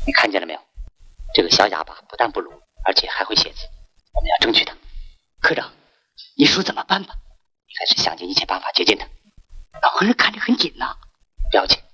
你看见了没有？这个小哑巴不但不聋，而且还会写字。我们要争取他。科长，你说怎么办吧？你还是想尽一切办法接近他。老和尚看着很紧呐。不要紧，